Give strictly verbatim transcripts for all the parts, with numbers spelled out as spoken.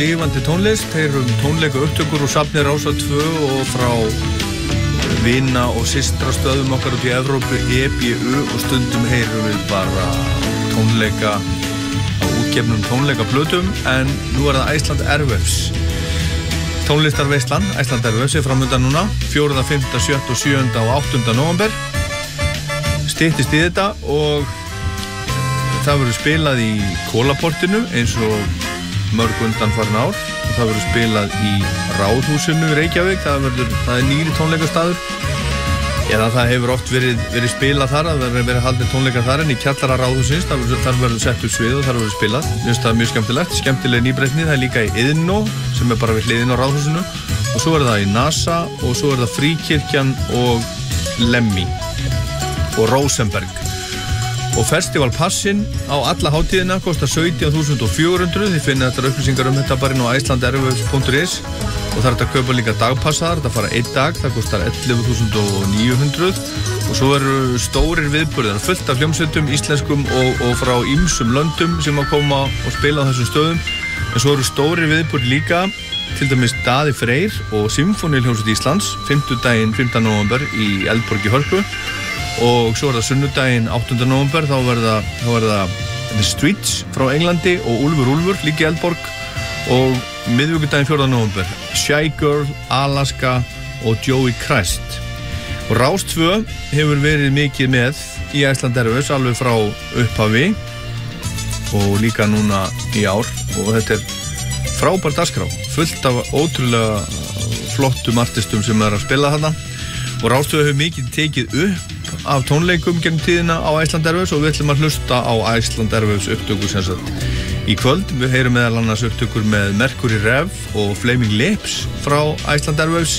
lifandi tónlist, heyrum tónleika upptökur og safni Rásar tvö og frá vina og systrastöðum okkar út í Evrópu, E B U, og stundum heyrum við bara tónleika á útgefnum tónleikaplötum, en nú er það Iceland Airwaves. Tónlistarveislan, Iceland Airwaves, er framöndan núna, fjórða, fimmta, sjötta, sjöunda og áttunda nóvember. Styttist í þetta og það verður spilað í Kólaportinu eins og mörg undanfarin ár, og það verður spilað í Ráðhúsinu í Reykjavík. Það verður, það er nýri tónleikastaður, eða það hefur oft verið, verið spilað þar, það verður verið haldið tónleikar þar, en í kjallara Ráðhúsins, þar verður, þar verður sett upp svið og þar verður spilað. Mér finnst það mjög skemmtilegt, skemmtileg nýbreytni. Það er líka í Iðnó, sem er bara við hliðin á Ráðhúsinu, og svo er það í NASA, og svo er það Fríkirkjan og Lemmy og Rosenberg. Og festivalpassin á alla hátíðina kostar sautján þúsund fjögur hundruð. Þið finnir þetta upplýsingar um þetta bara inn á iceland airwaves punktur is, og það er þetta að kaupa líka dagpassaðar. Þetta fara einn dag, það kostar ellefu þúsund níu hundruð, og svo eru stórir viðburðir, fullt af hljómsveitum, íslenskum og, og frá ýmsum löndum sem að koma og spila á þessum stöðum. En svo eru stórir viðburðir líka, til dæmis Daði Freyr og Symfóníuhljómsveit Íslands, fimmtudaginn fimmta nóvember í Eldborg í Hörpu. Og svo er það sunnudaginn áttunda nóvember, þá verða, þá verða The Streets frá Englandi og Úlfur Úlfur líka í Eldborg, og miðvikudaginn fjórða nóvember Shy Girl, Alaska og Joey Christ. Og Rás tvö hefur verið mikið með í Iceland Airwaves alveg frá upphafi og líka núna í ár, og þetta er frábær dagskrá, fullt af ótrúlega flottum artistum sem er að spila þarna. Og Rás tvö hefur mikið tekið upp af tónleikum gegn tíðina á Iceland Airwaves, og við ætlum að hlusta á Iceland Airwaves upptökur sem sagt í kvöld. Við heyrum meðal annars upptökur með Mercury Rev og Flaming Lips frá Iceland Airwaves.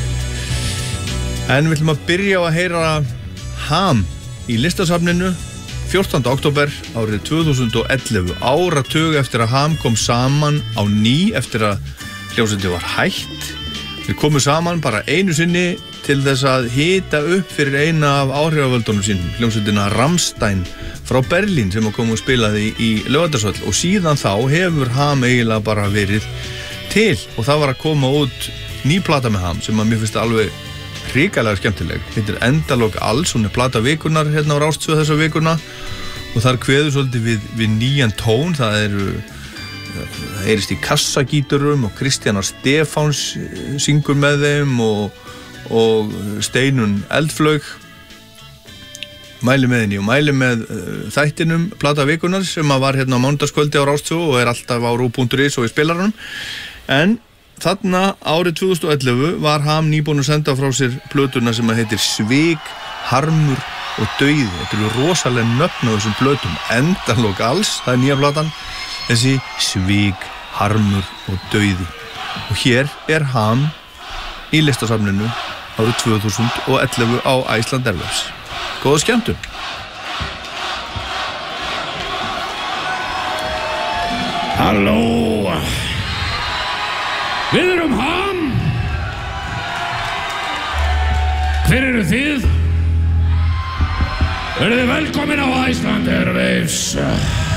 En við ætlum að byrja á að heyra Ham í listasafninu fjórtánda október árið tvö þúsund og ellefu, áratug eftir að Ham kom saman á ný eftir að hljómsveitin var hætt. Við komum saman bara einu sinni til þess að hita upp fyrir eina af áhrifavöldunum sínum, hljómsveitina Rammstein frá Berlín, sem kom og spilaði í Laugardalshöll, og síðan þá hefur Ham eiginlega bara verið til, og það var að koma út ný plata með Ham sem að mér finnst alveg hrikalega skemmtileg. Heitir Endalok Alls, hún er plata vikunar hérna á Rás tvö þessa vikuna, og þar kveður svolítið við, við nýjan tón. Það eru það heyrist í kassagíturum, og Kristjana Stefáns syngur með þeim, og og Steinun Eldflaug mæli með henni og mæli með uh, þættinum plata vikunar sem að var hérna á mánudagskvöldi á Rás tvö og er alltaf á rú punktur is og í spilaranum. En þarna árið tvö þúsund og ellefu var Ham nýbúinn að senda frá sér plötuna sem að heitir Svik, Harmur og Dauði. Þetta eru rosalega nöfn á þessum plötum. Endalok Alls, það er nýja platan, þessi Svik, Harmur og Dauði. Og hér er Ham í listasafninu árið tvö þúsund og ellefu á Iceland Airwaves. Góða skemmtun! Halló! Við erum Ham! Hver eru þið? Verðið velkomin á Iceland Airwaves.